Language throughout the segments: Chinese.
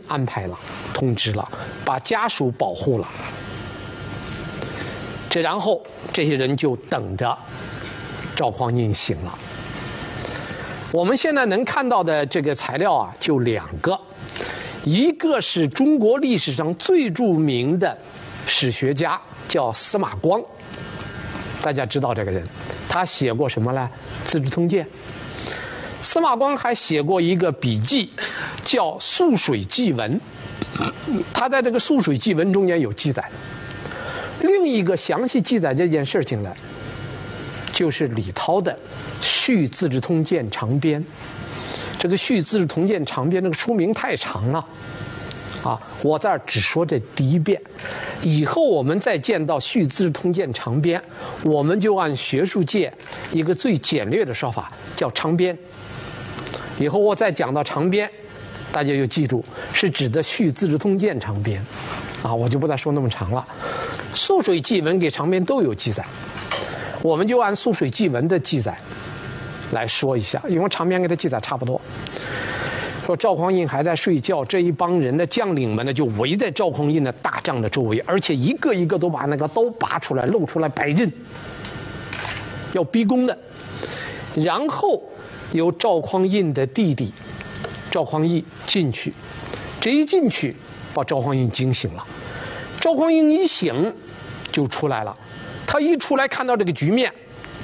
安排了、通知了，把家属保护了。然后这些人就等着赵匡胤醒了。我们现在能看到的这个材料啊，就2个，一个是中国历史上最著名的史学家，叫司马光，大家知道这个人，他写过什么呢？《资治通鉴》。司马光还写过一个笔记，叫《涑水记文》，他在这个《涑水记文》中间有记载。另一个详细记载这件事情的，就是李涛的《续资治通鉴长编》。这个《续资治通鉴长编》这个书名太长了，我这儿只说这第1遍。以后我们再见到《续资治通鉴长编》，我们就按学术界一个最简略的说法叫长编。以后我再讲到长编，大家就记住是指的《续资治通鉴长编》，我就不再说那么长了。涑水记文给长编都有记载，我们就按涑水记文的记载来说一下，因为长编跟他记载差不多。说赵匡胤还在睡觉，这一帮人的将领们呢就围在赵匡胤的大帐的周围，而且一个一个都把那个刀拔出来，露出来摆阵，要逼宫的。然后由赵匡胤的弟弟赵匡义进去，这一进去把赵匡胤惊醒了。赵匡胤一醒就出来了，他一出来看到这个局面，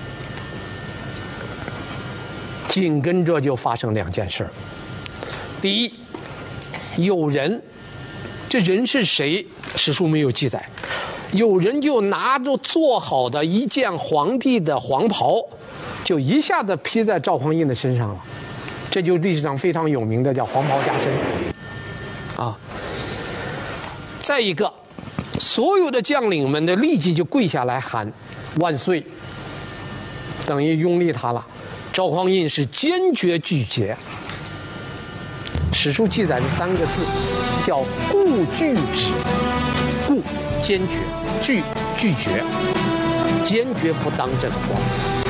紧跟着就发生2件事。第一，有人，这人是谁？史书没有记载。有人就拿着做好的一件皇帝的黄袍，就一下子披在赵匡胤的身上了。这就是历史上非常有名的叫黄袍加身。再一个，所有的将领们的立即就跪下来喊万岁，等于拥立他了。赵匡胤是坚决拒绝。史书记载这3个字叫固拒之，固坚决，拒绝，坚决不当这个皇。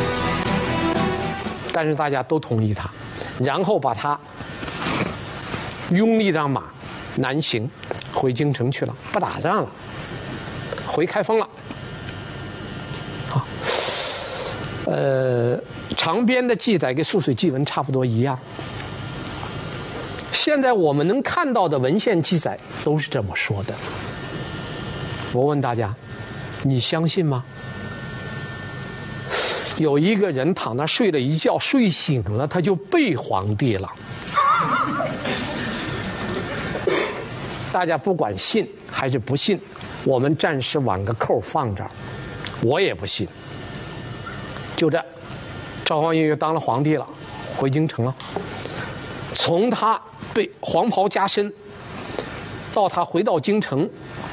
但是大家都同意他，然后把他拥立上马南行，回京城去了，不打仗了，回开封了。长编的记载跟涑水记文差不多一样。现在我们能看到的文献记载都是这么说的。我问大家，你相信吗？有一个人躺那睡了一觉，睡醒了他就背皇帝了。大家不管信还是不信，我们暂时挽个扣放这儿。我也不信。就这，赵匡胤又当了皇帝了，回京城了。从他被黄袍加身到他回到京城，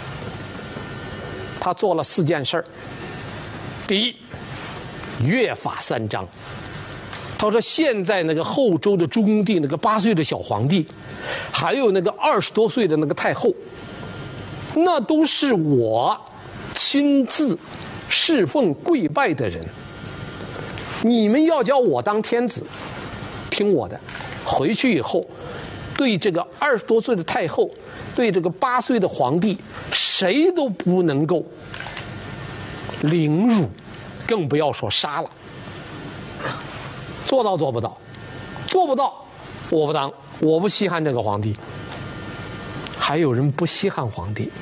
他做了4件事。第一，约法3章。他说现在那个后周的朱公帝那个8岁的小皇帝，还有那个20多岁的那个太后，那都是我亲自侍奉跪拜的人。你们要叫我当天子，听我的。回去以后，对这个20多岁的太后，对这个8岁的皇帝，谁都不能够凌辱，更不要说杀了。做到做不到？做不到，我不当，我不稀罕这个皇帝。还有人不稀罕皇帝，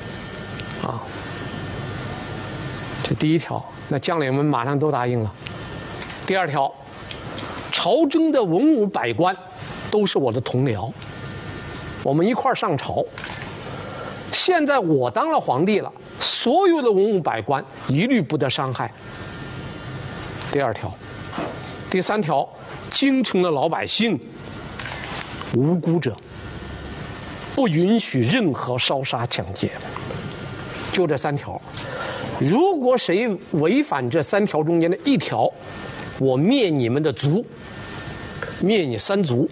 这第1条，那将领们马上都答应了。第2条，朝中的文武百官都是我的同僚，我们一块儿上朝。现在我当了皇帝了，所有的文武百官一律不得伤害。第2条。第3条，京城的老百姓无辜者不允许任何烧杀抢劫。就这3条，如果谁违反这3条中间的1条，我灭你们的族，灭你3族。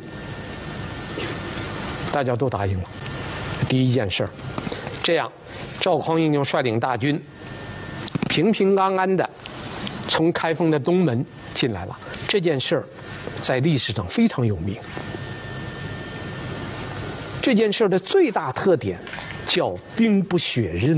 大家都答应了。第1件事，这样赵匡胤就率领大军平平安安的从开封的东门进来了。这件事在历史上非常有名。 这件事的最大特点叫兵不血刃。